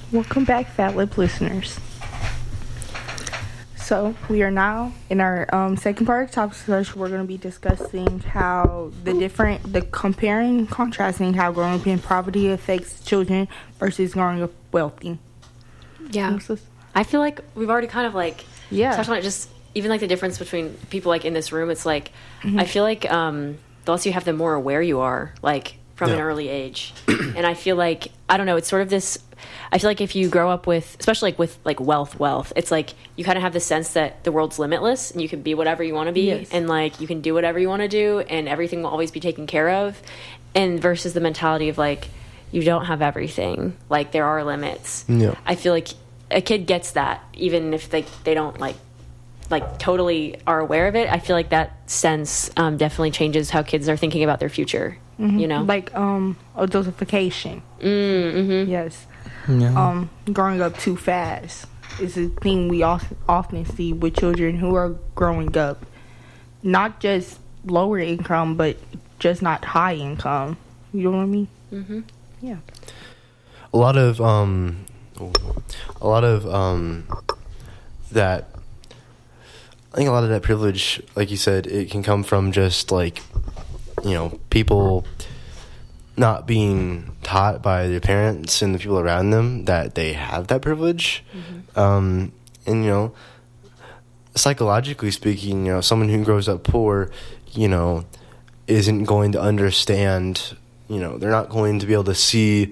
Welcome back, Fat Lip listeners. So we are now in our second part of the topic discussion. We're going to be discussing how the comparing and contrasting how growing up in poverty affects children versus growing up wealthy. Yeah, I feel like we've already kind of touched on it. Just even the difference between people in this room. It's I feel like the less you have, the more aware you are from an early age. And I feel I don't know. It's sort of this. I feel if you grow up with, especially with wealth, it's you kind of have the sense that the world's limitless and you can be whatever you want to be, yes. And you can do whatever you want to do, and everything will always be taken care of. And versus the mentality of you don't have everything. There are limits. Yeah. I feel a kid gets that even if they don't totally are aware of it. I feel that sense definitely changes how kids are thinking about their future. Mm-hmm. You know, adultification. Mm-hmm. Yes. Yeah. Growing up too fast is a thing we often see with children who are growing up, not just lower income, but just not high income. You know what I mean? Mm-hmm. Yeah. A lot of that. I think a lot of that privilege, like you said, it can come from just people not being taught by their parents and the people around them that they have that privilege. Mm-hmm. And psychologically speaking, someone who grows up poor, isn't going to understand, they're not going to be able to see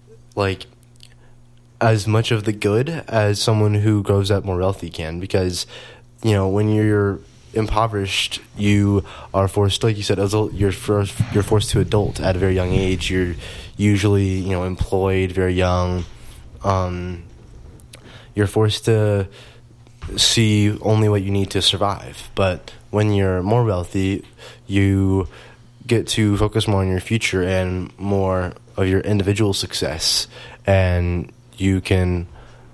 as much of the good as someone who grows up more wealthy can, because when you're impoverished, you are forced, like you said, you're forced to adult at a very young age. You're usually employed very young. You're forced to see only what you need to survive. But when you're more wealthy, you get to focus more on your future and more of your individual success, and you can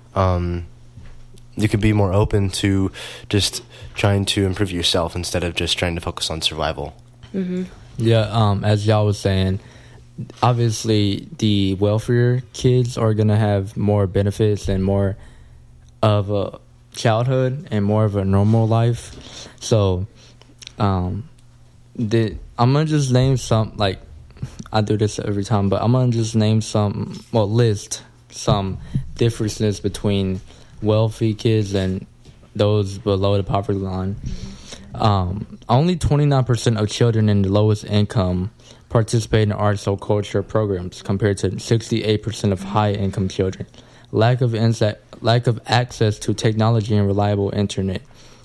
be more open to just trying to improve yourself instead of just trying to focus on survival. Mm-hmm. Yeah, as y'all was saying, obviously the wealthier kids are going to have more benefits and more of a childhood and more of a normal life. So I'm going to just name some, I do this every time, but I'm going to just name list some differences between wealthy kids and those below the poverty line. Only 29% of children in the lowest income participate in arts or culture programs, compared to 68% of high-income children. Lack of access to technology and reliable internet.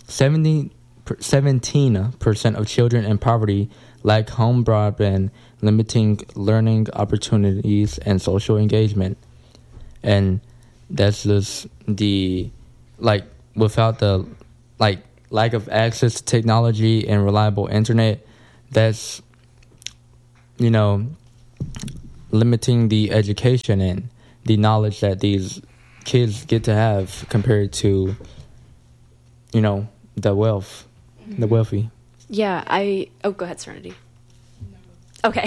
17% of children in poverty lack home broadband, limiting learning opportunities and social engagement. And that's just without the lack of access to technology and reliable internet, that's limiting the education and the knowledge that these kids get to have compared to the wealthy. Yeah, go ahead, Serenity. Okay.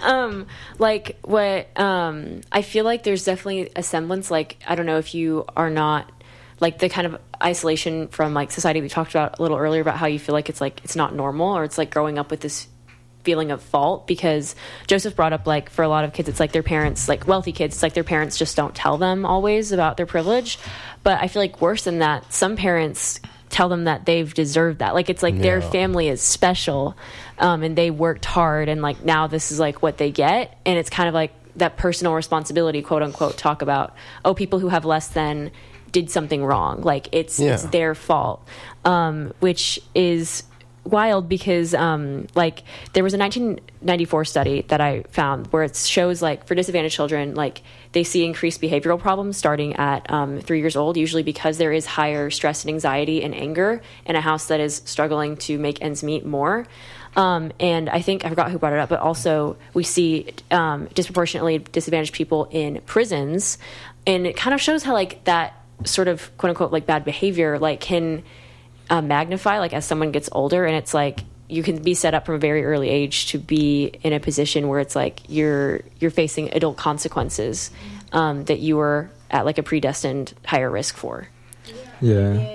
I feel there's definitely a semblance, I don't know if you are not, the kind of isolation from, society we talked about a little earlier about how you feel it's not normal, or it's growing up with this feeling of fault, because Joseph brought up, for a lot of kids, it's their parents, wealthy kids, it's their parents just don't tell them always about their privilege. But I feel worse than that, some parents tell them that they've deserved that. Their family is special, and they worked hard, and now this is what they get. And it's kind of that personal responsibility, quote unquote, talk about, people who have less than did something wrong. It's their fault, which is wild, because there was a 1994 study that I found where it shows for disadvantaged children, they see increased behavioral problems starting at 3 years old, usually because there is higher stress and anxiety and anger in a house that is struggling to make ends meet more. And I think, I forgot who brought it up, but also we see disproportionately disadvantaged people in prisons, and it kind of shows how that sort of quote unquote bad behavior can magnify as someone gets older. And it's you can be set up from a very early age to be in a position where it's like you're facing adult consequences that you were at like a predestined higher risk for. Yeah.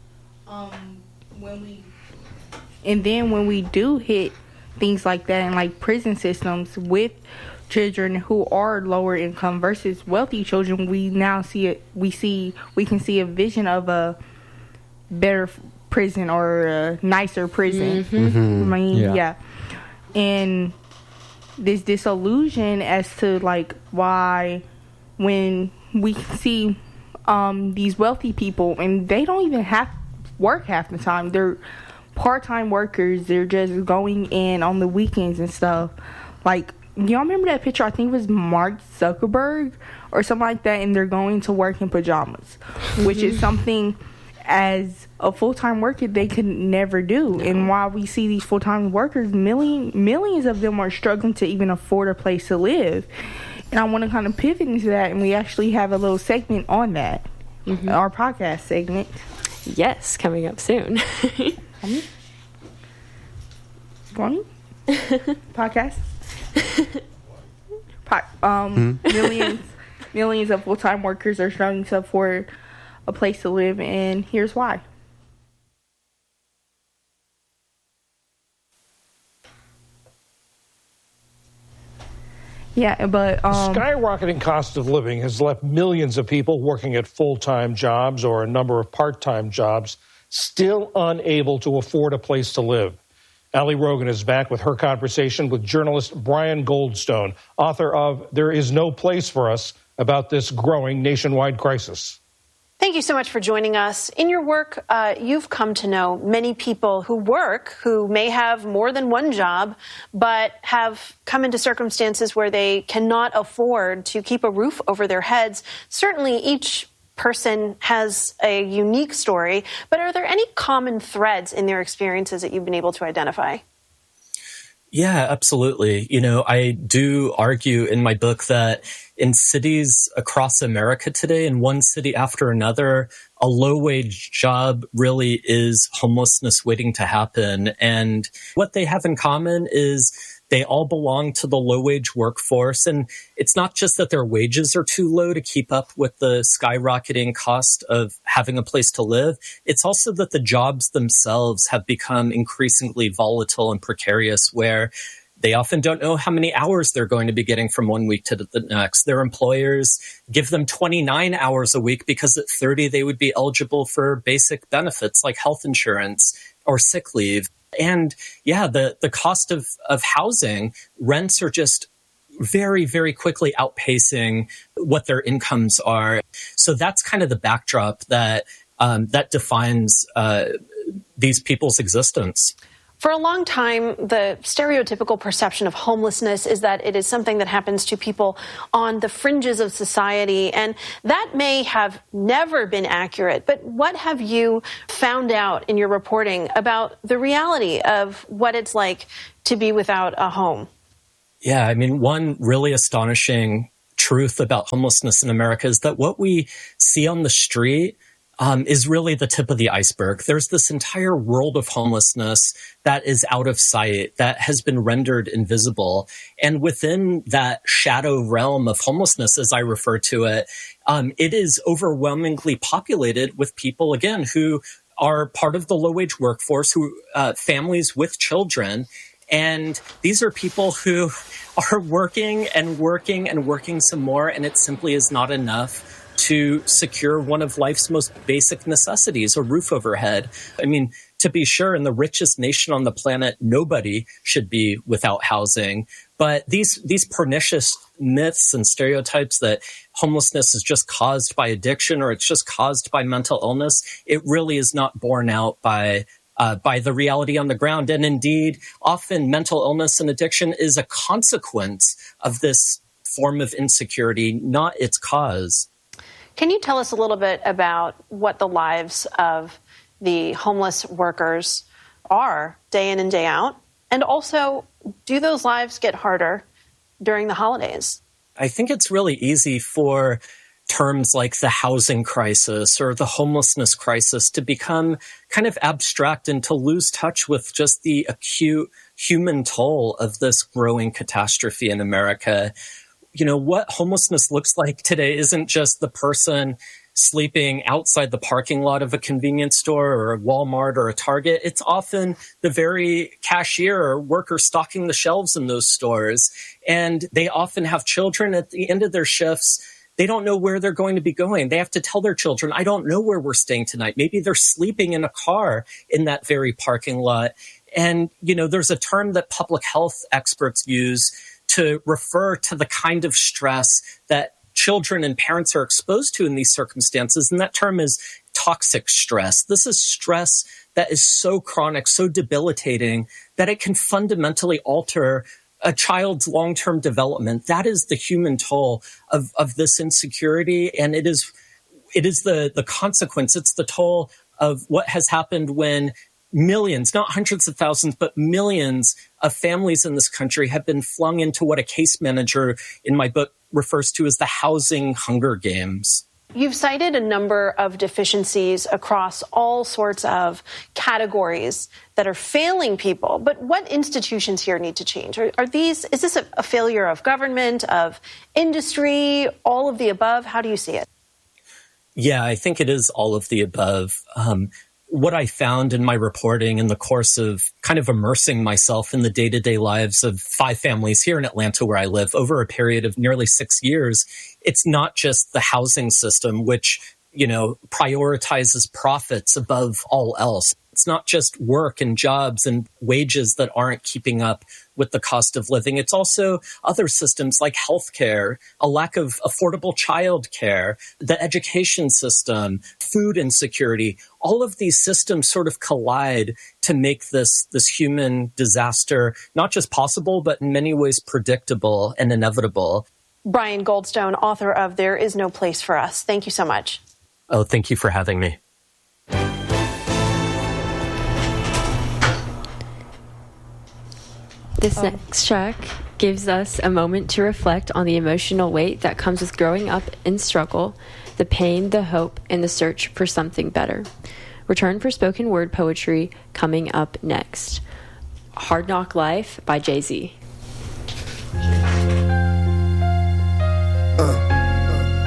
And then when we do hit things like that in like prison systems with children who are lower income versus wealthy children, we now see we can see a vision of a better prison or a nicer prison. I mean, yeah. And this disillusion as to like why when we see these wealthy people and they don't even have work half the time, they're part-time workers, they're just going in on the weekends and stuff. Like, y'all remember that picture? I think it was Mark Zuckerberg or something like that, and they're going to work in pajamas, which is something as a full-time worker they could never do. And while we see these full-time workers, millions of them are struggling to even afford a place to live. And I want to kind of pivot into that, and we actually have a little segment on that, our podcast segment. Yes, coming up soon. Podcast. Millions of full-time workers are struggling to afford a place to live, and here's why. Yeah, but skyrocketing cost of living has left millions of people working at full-time jobs or a number of part-time jobs still unable to afford a place to live. Ali Rogan is back with her conversation with journalist Brian Goldstone, author of There Is No Place for Us, about this growing nationwide crisis. Thank you so much for joining us. In your work, you've come to know many people who work, who may have more than one job, but have come into circumstances where they cannot afford to keep a roof over their heads. Certainly, each person has a unique story, but are there any common threads in their experiences that you've been able to identify? Yeah, absolutely. You know, I do argue in my book that in cities across America today, in one city after another, a low-wage job really is homelessness waiting to happen. And what they have in common is they all belong to the low-wage workforce. And it's not just that their wages are too low to keep up with the skyrocketing cost of having a place to live. It's also that the jobs themselves have become increasingly volatile and precarious, where they often don't know how many hours they're going to be getting from one week to the next. Their employers give them 29 hours a week because at 30 they would be eligible for basic benefits like health insurance or sick leave. And yeah, the cost of housing, rents are just very, very quickly outpacing what their incomes are. So that's kind of the backdrop that that defines these people's existence. For a long time, the stereotypical perception of homelessness is that it is something that happens to people on the fringes of society, and that may have never been accurate. But what have you found out in your reporting about the reality of what it's like to be without a home? Yeah, I mean, one really astonishing truth about homelessness in America is that what we see on the street is really the tip of the iceberg. There's this entire world of homelessness that is out of sight, that has been rendered invisible. And within that shadow realm of homelessness, as I refer to it, it is overwhelmingly populated with people, again, who are part of the low-wage workforce, who families with children. And these are people who are working and working and working some more, and it simply is not enough to secure one of life's most basic necessities, a roof overhead. I mean, to be sure, in the richest nation on the planet, nobody should be without housing. But these pernicious myths and stereotypes that homelessness is just caused by addiction or it's just caused by mental illness, it really is not borne out by the reality on the ground. And indeed, often mental illness and addiction is a consequence of this form of insecurity, not its cause. Can you tell us a little bit about what the lives of the homeless workers are day in and day out? And also, do those lives get harder during the holidays? I think it's really easy for terms like the housing crisis or the homelessness crisis to become kind of abstract and to lose touch with just the acute human toll of this growing catastrophe in America. You know, what homelessness looks like today isn't just the person sleeping outside the parking lot of a convenience store or a Walmart or a Target. It's often the very cashier or worker stocking the shelves in those stores. And they often have children at the end of their shifts. They don't know where they're going to be going. They have to tell their children, I don't know where we're staying tonight. Maybe they're sleeping in a car in that very parking lot. And, you know, there's a term that public health experts use to refer to the kind of stress that children and parents are exposed to in these circumstances. And that term is toxic stress. This is stress that is so chronic, so debilitating that it can fundamentally alter a child's long-term development. That is the human toll of this insecurity. And it is the consequence. It's the toll of what has happened when millions, not hundreds of thousands, but millions of families in this country have been flung into what a case manager in my book refers to as the housing Hunger Games. You've cited a number of deficiencies across all sorts of categories that are failing people. But what institutions here need to change? Is this a failure of government, of industry, all of the above? How do you see it? Yeah, I think it is all of the above. What I found in my reporting in the course of kind of immersing myself in the day-to-day lives of 5 families here in Atlanta where I live over a period of nearly 6 years, it's not just the housing system, which, you know, prioritizes profits above all else. It's not just work and jobs and wages that aren't keeping up with the cost of living. It's also other systems like healthcare, a lack of affordable childcare, the education system, food insecurity. All of these systems sort of collide to make this human disaster not just possible, but in many ways predictable and inevitable. Brian Goldstone, author of There Is No Place for Us. Thank you so much. Oh, thank you for having me. This next track gives us a moment to reflect on the emotional weight that comes with growing up in struggle, the pain, the hope, and the search for something better. Return for spoken word poetry coming up next. Hard Knock Life by Jay-Z.